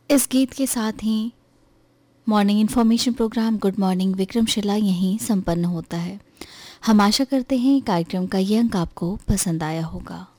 इस गीत के साथ ही morning information programme good morning Vikramshila यहीं संपन्न होता है। हम आशा करते हैं कार्यक्रम का ये अंक आपको पसंद आया होगा।